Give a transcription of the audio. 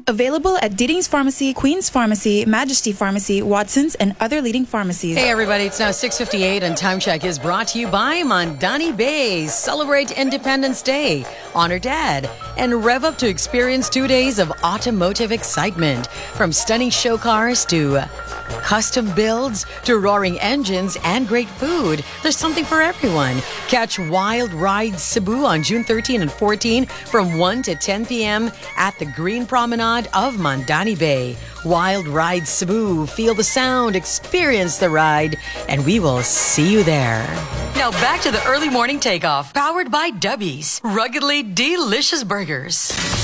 Available at Deeding's Pharmacy, Queen's Pharmacy, Majesty Pharmacy, Watson's, and other leading pharmacies. Hey everybody, it's now 6:58 and Time Check is brought to you by Mandani Bay. Celebrate Independence Day, honor Dad, and rev up to experience 2 days of automotive excitement. From stunning show cars to custom builds to roaring engines and great food. There's something for everyone. Catch Wild Ride Cebu on June 13 and 14 from 1 to 10 p.m. at the Green Promenade of Mandani Bay. Wild Ride Cebu. Feel the sound, experience the ride, and we will see you there. Now back to the early morning takeoff, powered by Dubby's. Ruggedly delicious burgers.